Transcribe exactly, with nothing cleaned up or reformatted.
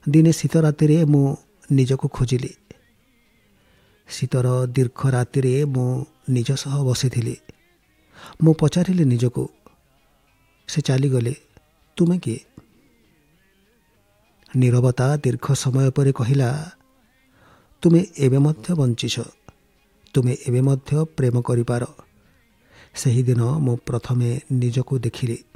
ଦିନେ ଶୀତ ରାତିରେ ମୁଁ ନିଜକୁ ଖୋଜିଲି। ଶୀତର ଦୀର୍ଘ ରାତିରେ ମୁଁ ନିଜ ସହ ବସିଥିଲି। ମୁଁ ପଚାରିଲି ନିଜକୁ, ସେ ଚାଲିଗଲେ, ତୁମେ କିଏ? ନୀରବତା ଦୀର୍ଘ ସମୟ ପରେ କହିଲା, ତୁମେ ଏବେ ମଧ୍ୟ ବଞ୍ଚିଛ, ତୁମେ ଏବେ ମଧ୍ୟ ପ୍ରେମ କରିପାର। ସେହିଦିନ ମୁଁ ପ୍ରଥମେ ନିଜକୁ ଦେଖିଲି।